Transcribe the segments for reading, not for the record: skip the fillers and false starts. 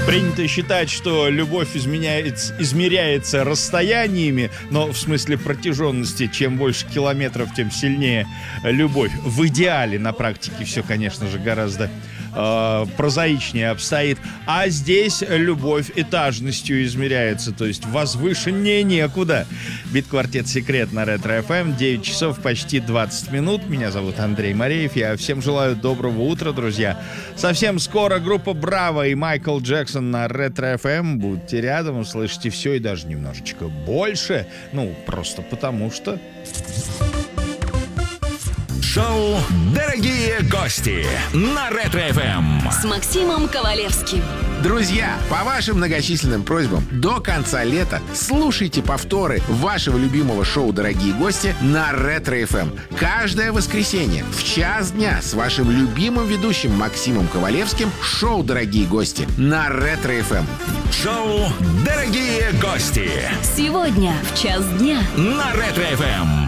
Принято считать, что любовь измеряется расстояниями, но в смысле протяженности. Чем больше километров, тем сильнее любовь. В идеале на практике все, конечно же, гораздо прозаичнее обстоит. А здесь любовь этажностью измеряется, то есть возвышеннее некуда. Бит-квартет «Секрет» на Ретро-ФМ, 9 часов почти 20 минут. Меня зовут Андрей Мареев. Я всем желаю доброго утра, друзья. Совсем скоро группа «Браво» и Майкл Джексон на Ретро-ФМ. Будьте рядом, услышите все и даже немножечко больше. Ну, просто потому что... Шоу «Дорогие гости» на Ретро-ФМ с Максимом Ковалевским. Друзья, по вашим многочисленным просьбам до конца лета слушайте повторы вашего любимого шоу «Дорогие гости» на Ретро-ФМ. Каждое воскресенье в час дня с вашим любимым ведущим Максимом Ковалевским шоу «Дорогие гости» на Ретро-ФМ. Шоу «Дорогие гости» сегодня в час дня на Ретро-ФМ.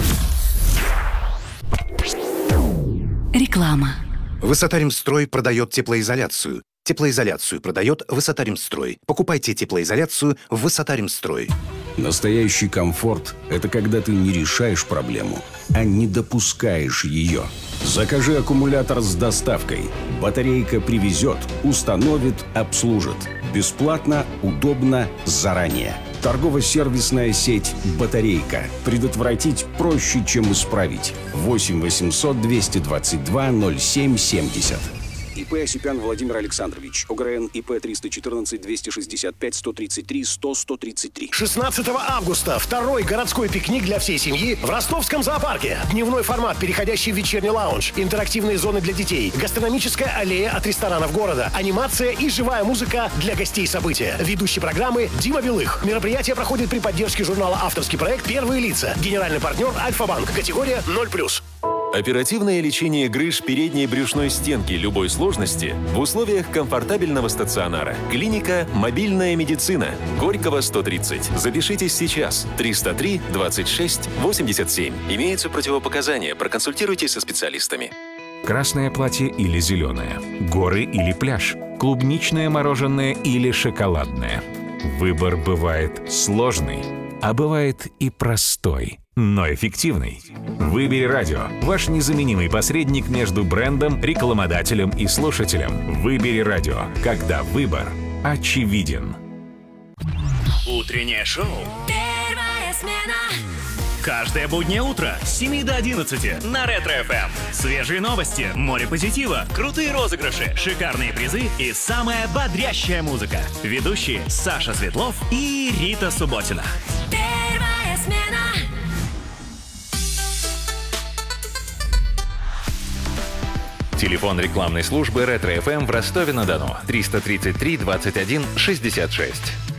Реклама. Высотаримстрой продает теплоизоляцию. Теплоизоляцию продает Высотаримстрой. Покупайте теплоизоляцию в Высотаримстрой. Настоящий комфорт – это когда ты не решаешь проблему, а не допускаешь ее. Закажи аккумулятор с доставкой. Батарейка привезет, установит, обслужит. Бесплатно, удобно, заранее. Торгово-сервисная сеть «Батарейка». Предотвратить проще, чем исправить. 8 800 222 07 70. ИП Осипян Владимир Александрович. ОГРН ИП 314 265 133 100 133. 16 августа второй городской пикник для всей семьи в Ростовском зоопарке. Дневной формат, переходящий в вечерний лаунж, интерактивные зоны для детей, гастрономическая аллея от ресторанов города, анимация и живая музыка для гостей события. Ведущий программы Дима Белых. Мероприятие проходит при поддержке журнала «Авторский проект. Первые лица». Генеральный партнер Альфа-банк. Категория 0+. Оперативное лечение грыж передней брюшной стенки любой сложности в условиях комфортабельного стационара. Клиника «Мобильная медицина». Горького, 130. Запишитесь сейчас. 303 26 87. Имеются противопоказания. Проконсультируйтесь со специалистами. Красное платье или зеленое. Горы или пляж. Клубничное мороженое или шоколадное. Выбор бывает сложный, а бывает и простой, но эффективный. Выбери радио. Ваш незаменимый посредник между брендом, рекламодателем и слушателем. Выбери радио, когда выбор очевиден. Утреннее шоу. Первая смена. Каждое буднее утро с 7 до 11 на Ретро-ФМ. Свежие новости, море позитива, крутые розыгрыши, шикарные призы и самая бодрящая музыка. Ведущие Саша Светлов и Рита Субботина. Первая смена. Телефон рекламной службы Ретро-ФМ в Ростове-на-Дону. 333 21 66.